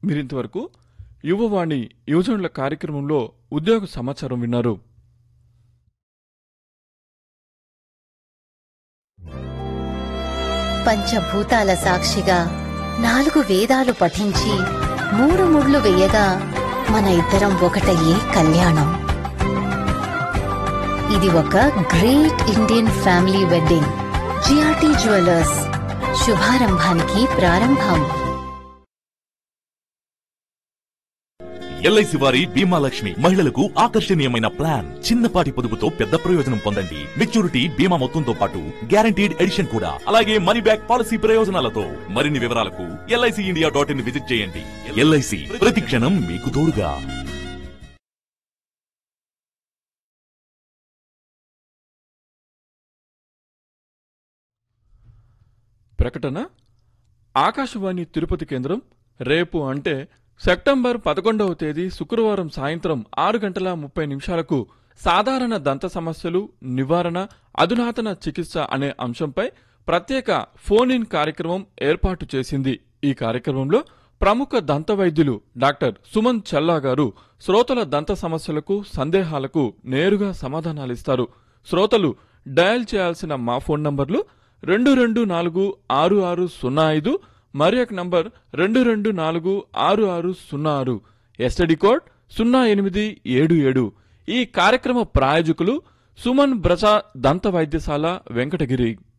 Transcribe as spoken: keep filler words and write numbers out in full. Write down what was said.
మీరింతవరకు యువవాణి యువజనుల కార్యక్రమంలో ఉద్యోగ సమాచారం విన్నారు. పంచభూతాల సాక్షిగా నాలుగు వేదాలు పఠించి మూడు ముళ్ళు వేయగా మన ఇద్దరం ఒకటయ్యే కళ్యాణం. ఇది ఒక great Indian family wedding. GRT jewellers, శుభారంభానికి ప్రారంభం. ఎల్ఐసి వారి బీమా లక్ష్మి మహిళలకు ఆకర్షణీయమైన ప్లాన్. చిన్నపాటి పొదుపుతో పెద్ద ప్రయోజనం పొందండి. మెచ్యూరిటీ బీమా మొత్తంతో పాటు గ్యారంటీడ్ ఎడిషన్ కూడా, అలాగే మనీ బ్యాక్ పాలసీ ప్రయోజనాలతో. మరిన్ని వివరాలకు LIC India dot in visit చేయండి. ఎల్ఐసి ప్రతి క్షణం మీకు తోడుగా. ప్రకటన. ఆకాశవాణి తిరుపతి కేంద్రం రేపు అంటే సెప్టెంబర్ పదకొండవ తేదీ శుక్రవారం సాయంత్రం ఆరు గంటల ముప్పై నిమిషాలకు సాధారణ దంత సమస్యలు నివారణ, అధునాతన చికిత్స అనే అంశంపై ప్రత్యేక ఫోన్ ఇన్ కార్యక్రమం ఏర్పాటు చేసింది. ఈ కార్యక్రమంలో ప్రముఖ దంత వైద్యులు డాక్టర్ సుమన్ చల్లా గారు శ్రోతల దంత సమస్యలకు, సందేహాలకు నేరుగా సమాధానాలిస్తారు. శ్రోతలు డయల్ చేయాల్సిన మా ఫోన్ నంబర్లు రెండు రెండు నాలుగు ఆరు ఆరు సున్నా ఐదు, మరి ఒక నంబర్ రెండు రెండు నాలుగు ఆరు ఆరు సున్నా ఆరు, ఎస్టీడీ కోడ్ సున్నా ఎనిమిది ఏడు ఏడు. ఈ కార్యక్రమ ప్రాయోజకులు సుమన్ బ్రజా దంత వైద్యశాల, వెంకటగిరి.